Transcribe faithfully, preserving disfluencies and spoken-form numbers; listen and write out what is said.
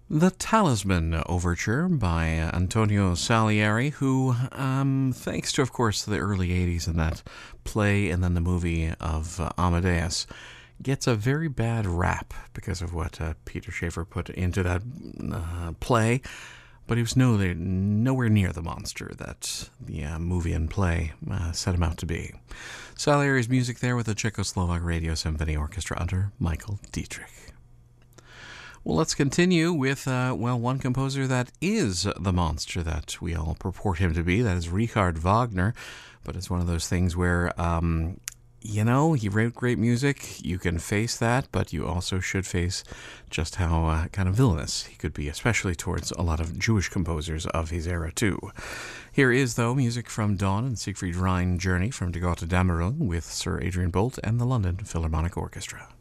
The Talisman Overture by Antonio Salieri, who, um, thanks to, of course, the early eighties and that play and then the movie of uh, Amadeus, gets a very bad rap because of what uh, Peter Shaffer put into that uh, play. But he was nowhere, nowhere near the monster that the uh, movie and play uh, set him out to be. Salieri's music there with the Czechoslovak Radio Symphony Orchestra under Michael Dietrich. Well, let's continue with, uh, well, one composer that is the monster that we all purport him to be. That is Richard Wagner. But it's one of those things where, um, you know, he wrote great music. You can face that, but you also should face just how uh, kind of villainous he could be, especially towards a lot of Jewish composers of his era, too. Here is, though, music from Dawn and Siegfried Rhine Journey from De Gaulle to Dameron with Sir Adrian Bolt and the London Philharmonic Orchestra.